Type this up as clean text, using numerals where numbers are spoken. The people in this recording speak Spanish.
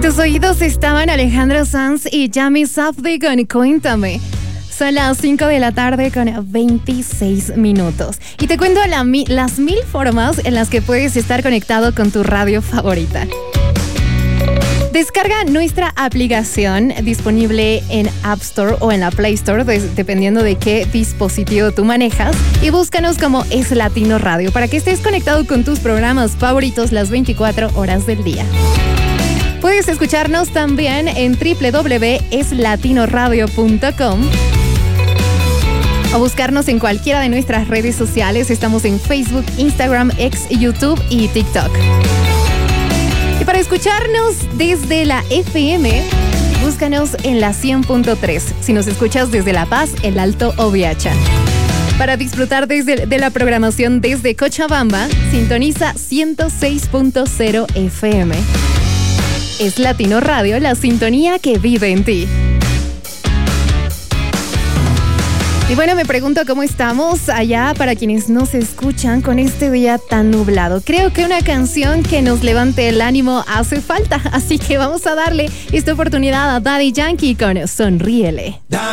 tus oídos estaban Alejandro Sanz y Yami Safdie con Cuéntame. Son las 5 de la tarde con 26 minutos. Y te cuento las 1000 formas en las que puedes estar conectado con tu radio favorita. Descarga nuestra aplicación disponible en App Store o en la Play Store, dependiendo de qué dispositivo tú manejas, y búscanos como Es Latino Radio para que estés conectado con tus programas favoritos las 24 horas del día. Puedes escucharnos también en www.eslatinorradio.com o buscarnos en cualquiera de nuestras redes sociales. Estamos en Facebook, Instagram, X, YouTube y TikTok. Y para escucharnos desde la FM, búscanos en la 100.3. Si nos escuchas desde La Paz, El Alto o Viacha. Para disfrutar de la programación desde Cochabamba, sintoniza 106.0 FM. Es Latino Radio, la sintonía que vive en ti. Y bueno, me pregunto cómo estamos allá para quienes nos escuchan con este día tan nublado. Creo que una canción que nos levante el ánimo hace falta, así que vamos a darle esta oportunidad a Daddy Yankee con Sonríele.